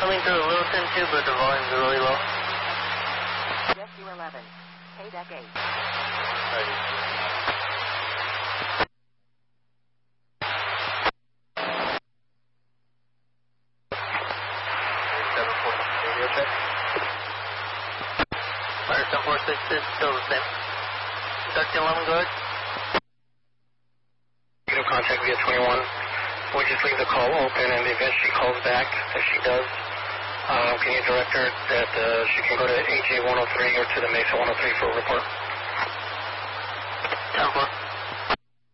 coming through a little thin too, but the volume's really low. Rescue 11, KDEC 8. Fire 746 is still the same. 1311, go ahead. Negative contact via 21. We'll just leave the call open, and if she calls back, if she does, can you direct her that she can go to AJ 103 or to the Mesa 103 for a report? 10-4.